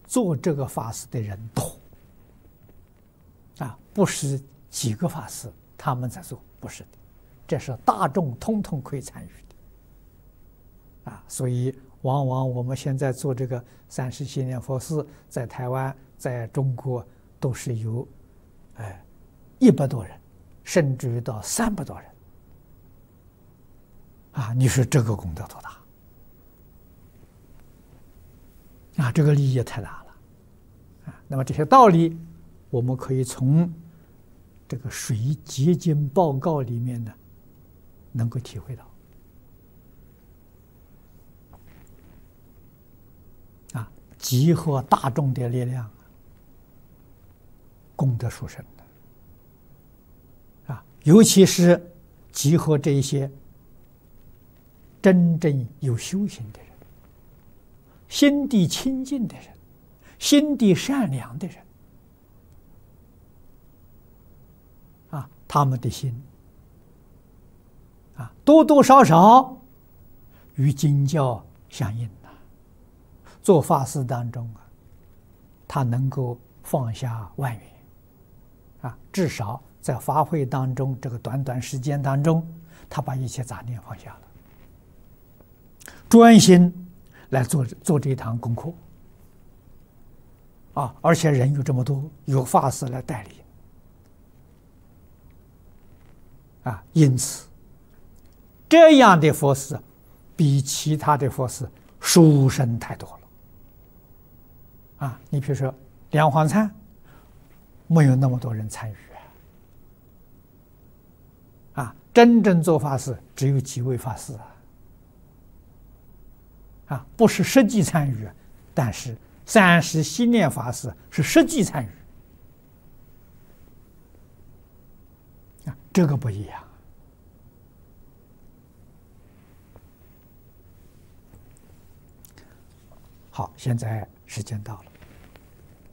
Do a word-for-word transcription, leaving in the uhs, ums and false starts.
做这个法事的人多啊，不是几个法师他们在做，不是的，这是大众通通可以参与的啊。所以往往我们现在做这个三十七念佛事，在台湾、在中国都是有哎一百多人，甚至于到三百多人啊。你说这个功德多大啊？这个利益太大了啊！那么这些道理，我们可以从这个水结晶报告里面呢，能够体会到啊，集合大众的力量，功德殊胜的啊！尤其是集合这一些真正有修行的人，心地清净的人，心地善良的人啊，他们的心啊，多多少少与经教相应呐。做法事当中啊，他能够放下万缘啊，至少在法会当中这个短短时间当中，他把一切杂念放下了，专心来做做这一堂功课啊，而且人有这么多，有法师来带领啊，因此这样的佛事比其他的佛事殊胜太多了啊！你比如说莲花忏，没有那么多人参与啊，啊，真正做法事只有几位法师啊。啊，不是实际参与，但是三十七念法事是实际参与，啊，这个不一样。好，现在时间到了。